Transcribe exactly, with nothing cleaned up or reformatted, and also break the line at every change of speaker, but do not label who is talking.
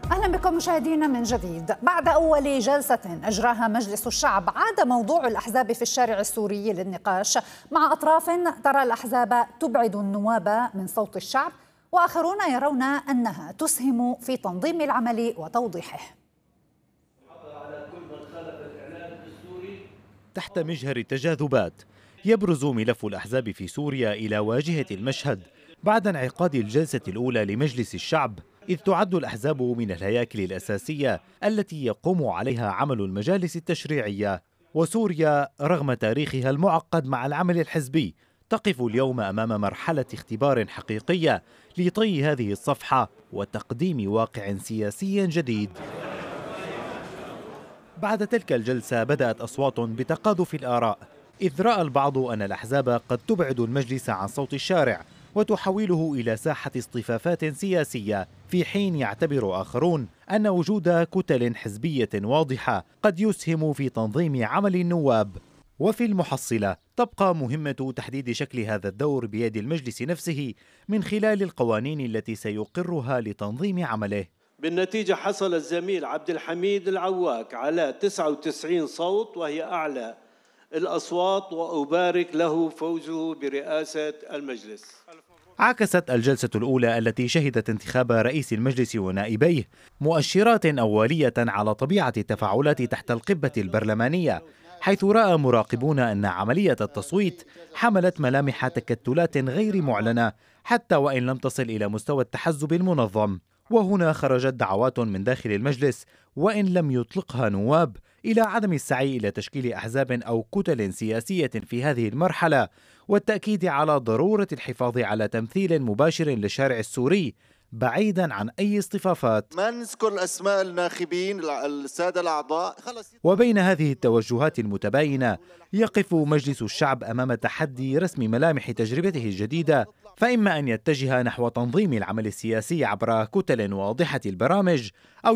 أهلا بكم مشاهدينا من جديد. بعد أول جلسة أجراها مجلس الشعب عاد موضوع الأحزاب في الشارع السوري للنقاش مع أطراف ترى الأحزاب تبعد النواب من صوت الشعب، وآخرون يرون أنها تسهم في تنظيم العمل وتوضيحه.
تحت مجهر التجاذبات يبرز ملف الأحزاب في سوريا إلى واجهة المشهد بعد انعقاد الجلسة الأولى لمجلس الشعب، إذ تعد الأحزاب من الهياكل الأساسية التي يقوم عليها عمل المجالس التشريعية. وسوريا رغم تاريخها المعقد مع العمل الحزبي تقف اليوم أمام مرحلة اختبار حقيقية لطي هذه الصفحة وتقديم واقع سياسي جديد. بعد تلك الجلسة بدأت أصوات بتقاذف الآراء، إذ رأى البعض أن الأحزاب قد تبعد المجلس عن صوت الشارع وتحوله إلى ساحة اصطفافات سياسية، في حين يعتبر آخرون أن وجود كتل حزبية واضحة قد يسهم في تنظيم عمل النواب. وفي المحصلة تبقى مهمة تحديد شكل هذا الدور بيد المجلس نفسه من خلال القوانين التي سيقرها لتنظيم عمله.
بالنتيجة حصل الزميل عبد الحميد العواك على تسعة وتسعين صوت، وهي أعلى الأصوات، وأبارك له فوزه برئاسة المجلس.
عكست الجلسة الأولى التي شهدت انتخاب رئيس المجلس ونائبيه مؤشرات أولية على طبيعة التفاعلات تحت القبة البرلمانية، حيث رأى مراقبون أن عملية التصويت حملت ملامح تكتلات غير معلنة حتى وإن لم تصل إلى مستوى التحزب المنظم. وهنا خرجت دعوات من داخل المجلس وإن لم يطلقها نواب إلى عدم السعي إلى تشكيل أحزاب أو كتل سياسية في هذه المرحلة، والتأكيد على ضرورة الحفاظ على تمثيل مباشر للشارع السوري بعيدا عن أي اصطفافات.
ما نذكر أسماء الناخبين السادة الأعضاء.
وبين هذه التوجهات المتباينة يقف مجلس الشعب أمام تحدي رسم ملامح تجربته الجديدة، فإما أن يتجه نحو تنظيم العمل السياسي عبر كتل واضحة البرامج، أو